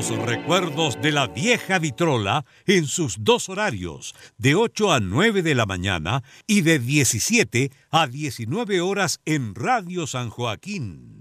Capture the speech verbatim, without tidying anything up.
Los recuerdos de la vieja vitrola en sus dos horarios, de ocho a nueve de la mañana y de diecisiete a diecinueve horas en Radio San Joaquín.